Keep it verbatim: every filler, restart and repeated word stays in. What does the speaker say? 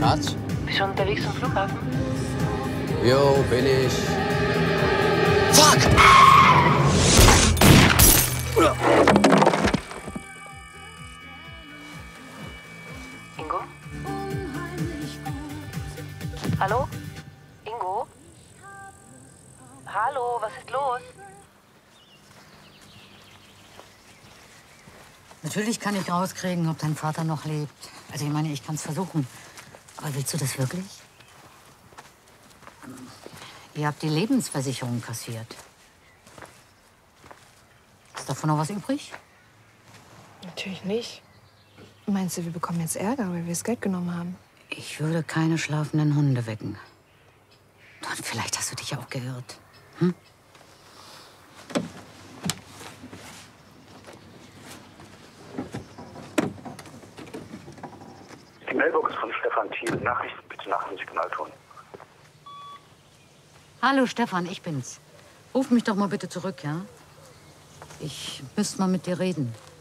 Schatz? Bist du unterwegs zum Flughafen? Jo, bin ich. Fuck! Ingo? Hallo? Ingo? Hallo, was ist los? Natürlich kann ich rauskriegen, ob dein Vater noch lebt. Also ich meine, ich kann es versuchen. Aber willst du das wirklich? Ihr habt die Lebensversicherung kassiert. Ist davon noch was übrig? Natürlich nicht. Meinst du, wir bekommen jetzt Ärger, weil wir das Geld genommen haben? Ich würde keine schlafenden Hunde wecken. Und vielleicht hast du dich auch geirrt. Hm? Die Mailbox von Stefan Thiel. Nachrichten bitte nach dem Signalton. Hallo Stefan, ich bin's. Ruf mich doch mal bitte zurück, ja? Ich müsste mal mit dir reden.